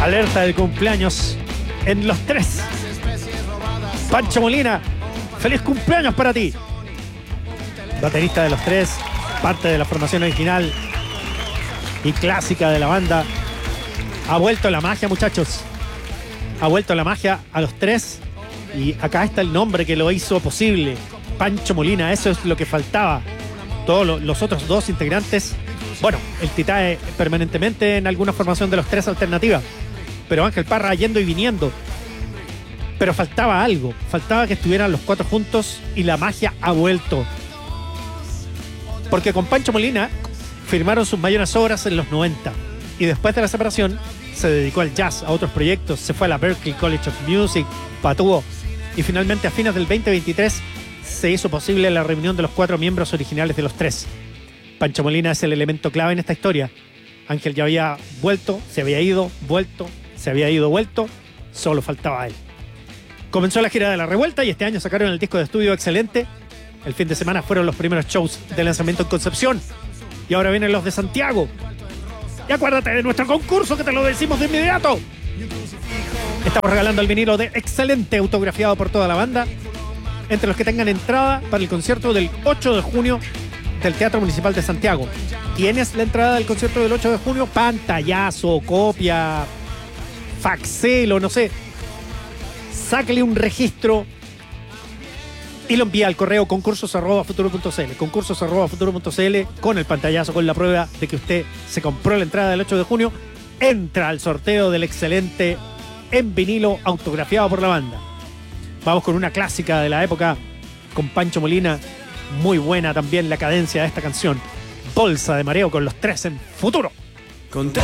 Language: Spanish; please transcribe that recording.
Alerta de cumpleaños en Los Tres. Pancho Molina, feliz cumpleaños para ti. Baterista de Los Tres, parte de la formación original y clásica de la banda. Ha vuelto la magia, muchachos. Ha vuelto la magia a Los Tres. Y acá está el nombre que lo hizo posible. Pancho Molina, eso es lo que faltaba. Todos los otros dos integrantes, bueno, el Titae permanentemente en alguna formación de Los Tres alternativa, pero Ángel Parra yendo y viniendo. Pero faltaba algo, faltaba que estuvieran los cuatro juntos y la magia ha vuelto. Porque con Pancho Molina firmaron sus mayores obras en los 90 y después de la separación se dedicó al jazz, a otros proyectos, se fue a la Berklee College of Music, patuó y finalmente a fines del 2023 se hizo posible la reunión de los cuatro miembros originales de Los Tres. Pancho Molina es el elemento clave en esta historia. Ángel ya había vuelto, se había ido, vuelto, se había ido, vuelto, solo faltaba él. Comenzó la gira de La Revuelta y este año sacaron el disco de estudio Excelente. El fin de semana fueron los primeros shows de lanzamiento en Concepción y ahora vienen los de Santiago. Y acuérdate de nuestro concurso, que te lo decimos de inmediato. Estamos regalando el vinilo de Excelente autografiado por toda la banda, entre los que tengan entrada para el concierto del 8 de junio del Teatro Municipal de Santiago. ¿Tienes la entrada del concierto del 8 de junio? Pantallazo, copia, faxelo, no sé. Sáquele un registro y lo envía al correo concursos@futuro.cl. Concursos@futuro.cl con el pantallazo, con la prueba de que usted se compró la entrada del 8 de junio. Entra al sorteo del Excelente en vinilo autografiado por la banda. Vamos con una clásica de la época con Pancho Molina. Muy buena también la cadencia de esta canción. Bolsa de Mareo con Los Tres en Futuro.